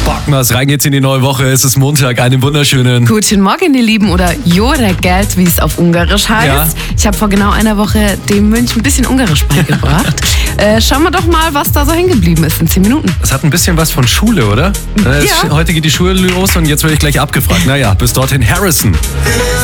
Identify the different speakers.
Speaker 1: Bockmas, rein geht's in die neue Woche. Es ist Montag, einen wunderschönen.
Speaker 2: Guten Morgen, ihr Lieben, oder Jó reggelt, wie es auf Ungarisch heißt.
Speaker 1: Ja.
Speaker 2: Ich habe vor genau einer Woche dem Mönch ein bisschen Ungarisch beigebracht. Schauen wir doch mal, was da so hängen geblieben ist in 10 Minuten.
Speaker 1: Das hat ein bisschen was von Schule, oder?
Speaker 2: Ja.
Speaker 1: Heute geht die Schule los und jetzt werde ich gleich abgefragt. Naja, bis dorthin Harrison.